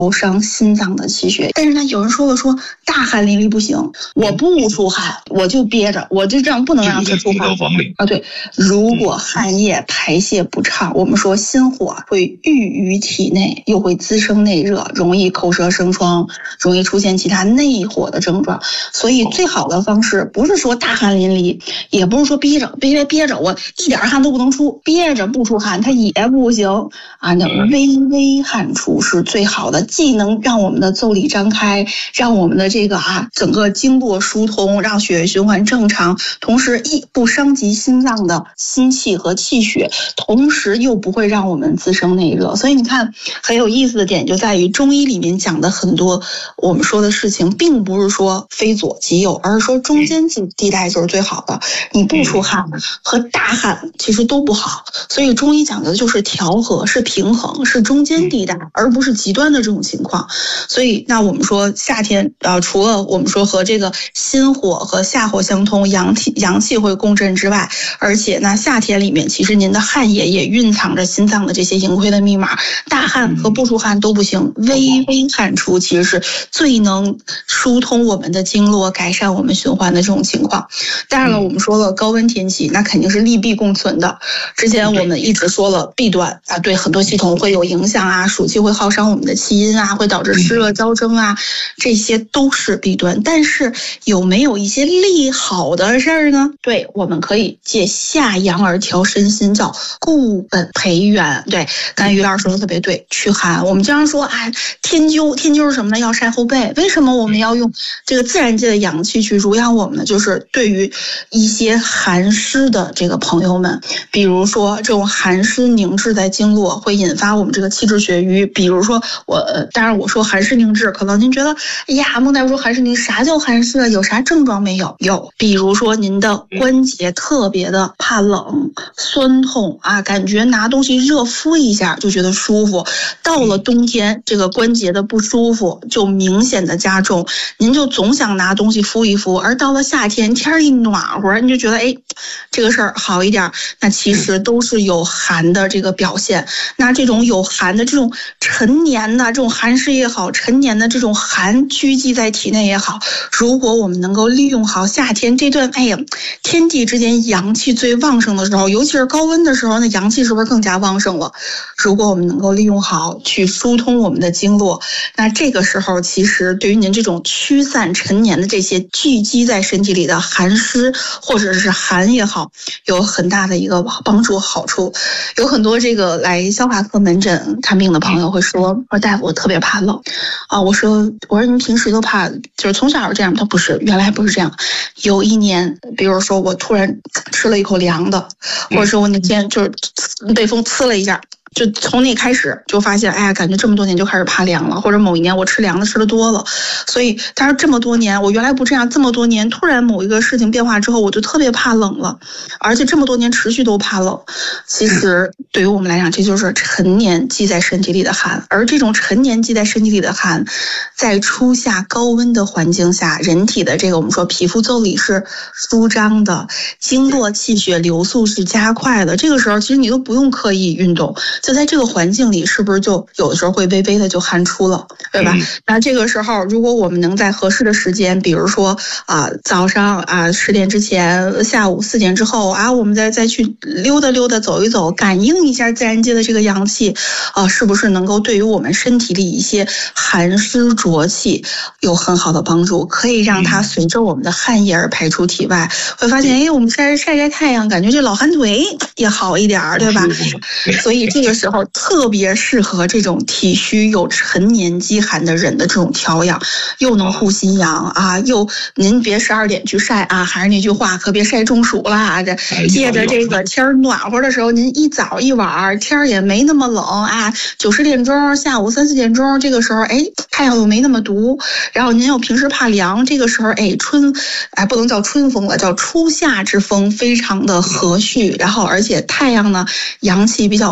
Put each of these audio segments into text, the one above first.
伤心脏的气血。但是呢，有人说大汗淋漓不行，我不出汗，我就憋着，我就这样不能让它出汗啊。对，如果汗液排泄不畅，我们说心火会郁于体内，又会滋生内热，容易口舌生疮，容易出现其他内火的症状。所以最好的方式不是说大汗淋漓，也不是说憋着我一点汗都不能出，憋着不出汗它也不行啊。那微微汗出是最好的，既能让我们的腠理张开，让我们的这个整个经络疏通，让血液循环正常，同时亦不伤及心脏的心气和气血，同时又不会让我们滋生内热。所以你看很有意思的点就在于中医里面讲的很多我们说的事情并不是说非左即右，而是说中间地带就是最好的。你不出汗和大汗其实都不好，所以中医讲的就是调和，是平衡，是中间地带，而不是极端的这种情况。所以那我们说夏天除了我们说和这个心火和下火相通，阳气会共振之外，而且那夏天里面其实您的汗液也蕴藏着心脏的这些盈亏的密码，大汗和不出汗都不行，微微汗出其实是最能疏通我们的经络，改善我们循环的这种情况。当然了，我们说了高温天气那肯定是利弊共存的，之前我们一直说了弊端对很多系统会有影响暑气会耗伤我们的气阴会导致湿热交蒸这些都是弊端。但是有没有一些利好的事儿呢？对，我们可以借下阳而调身心，叫固本培元。对，刚才于老师说的特别对，驱寒。我们经常说天灸是什么呢？要晒后背。为什么我们要用这个自然界的阳气去濡养我们呢？就是对于一些寒湿的这个朋友们，比如说这种寒湿凝滞在经络会引发我们这个气滞血瘀。比如说当然我说寒湿凝滞，可能您觉得孟大夫说寒湿凝滞，啥叫寒湿有啥症状没有？有，比如说您的关节特别的怕冷酸痛感觉拿东西热敷一下就觉得舒服，到了冬天这个关节的不舒服就明显的加重，您就总想拿东西敷一敷，而到了夏天天一暖和，你就觉得这个事儿好一点，那其实都是有寒的这个表现。那这种有寒的这种陈年的这种寒湿也好，陈年的这种寒聚集在体内也好，如果我们能够利用好夏天这段天地之间阳气最旺盛的时候，尤其是高温的时候，那阳气是不是更加旺盛了？如果我们能够利用好去疏通我们的经络，那这个时候其实对于您这种驱散陈年的这些聚集在身体里的寒湿或者是寒也好，有很大的一个帮助好处。有很多这个来消化科门诊看病的朋友会说大夫我特别怕冷我说您平时都怕就是从小是这样？他不是，原来不是这样。有一年比如说我突然吃了一口凉的，或者说我那天就是被风呲了一下，就从那开始就发现感觉这么多年就开始怕凉了，或者某一年我吃凉的吃的多了。所以他说这么多年我原来不这样，这么多年突然某一个事情变化之后我就特别怕冷了，而且这么多年持续都怕冷。其实对于我们来讲这就是陈年积在身体里的寒，而这种陈年积在身体里的寒在初夏高温的环境下，人体的这个我们说皮肤腠理是舒张的，经络气血流速是加快的，这个时候其实你都不用刻意运动，就在这个环境里是不是就有的时候会微微的就汗出了，对吧？那这个时候如果我们能在合适的时间，比如说早上10点之前，下午4点之后我们再去溜达溜达走一走，感应一下自然界的这个阳气是不是能够对于我们身体里一些寒湿浊气有很好的帮助，可以让它随着我们的汗液而排出体外。会发现我们晒太阳，感觉这老寒腿也好一点，对吧？所以这个时候特别适合这种体虚有陈年积寒的人的这种调养，又能护心阳又您别12点去晒还是那句话，可别晒中暑了借着这个天暖和的时候，您一早一晚天也没那么冷9、10点钟，下午3、4点钟，这个时候太阳又没那么毒，然后您又平时怕凉，这个时候不能叫春风了，叫初夏之风，非常的和煦，然后而且太阳呢阳气比较旺盛，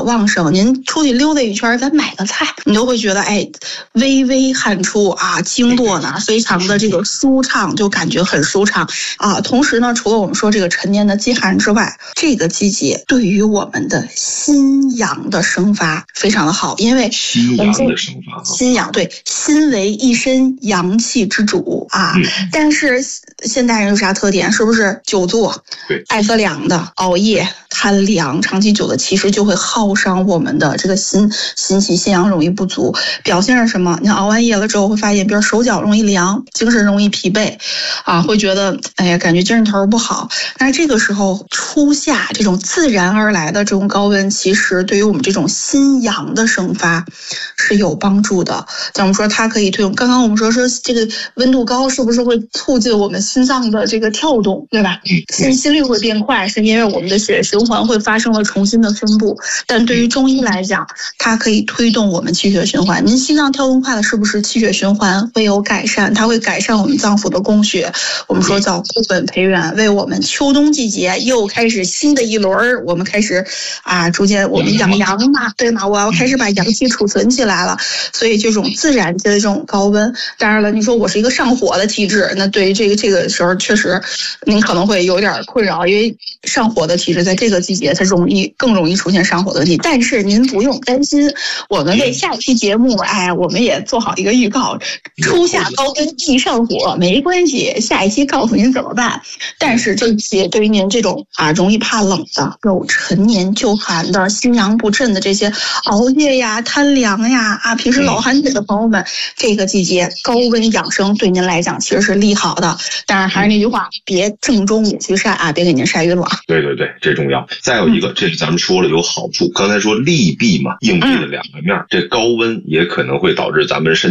候，您出去溜达一圈，咱买个菜，你都会觉得微微汗出啊，经络呢非常的这个舒畅，就感觉很舒畅啊。同时呢，除了我们说这个陈年的饥寒之外，这个季节对于我们的心阳的生发非常的好，因为心阳的生发， 心阳对，心为一身阳气之主啊。但是现代人有啥特点？是不是久坐， 对， 爱喝凉的，熬夜，贪凉，长期久的其实就会耗伤我们的这个心气，心阳容易不足。表现是什么？你熬完夜了之后会发现，比如手脚容易凉，精神容易疲惫啊，会觉得感觉精神头不好。那这个时候初夏这种自然而来的这种高温，其实对于我们这种心阳的生发是有帮助的。像我们说它可以推动，刚刚我们说这个温度高是不是会促进我们心脏的这个跳动，对吧？心率会变快，是因为我们的血液循环会发生了重新的分布。但对于中医来讲，它可以推动我们气血循环。您心脏跳动快了，是不是气血循环会有改善？它会改善我们脏腑的供血，我们说叫固本培元，为我们秋冬季节又开始新的一轮，我们开始逐渐我们养阳嘛，对吗？我要开始把阳气储存起来了。所以这种自然界的这种高温，当然了，你说我是一个上火的体质，那对于这个时候确实您可能会有点困扰，因为上火的体质在这个季节它更容易出现上火的问题。但是您不用担心，我们为下一期节目我们也做好一个预告，初夏高温易上火，没关系，下一期告诉您怎么办。但是这些对于您这种容易怕冷的、有陈年旧寒的、心阳不振的这些熬夜呀、贪凉呀平时老寒腿的朋友们，这个季节高温养生对您来讲其实是利好的。当然还是那句话，别正中午去晒别给您晒晕了。 对，这重要。再有一个，这咱们说了有好处，刚才说利弊嘛，硬币的两个面，这高温也可能会导致咱们身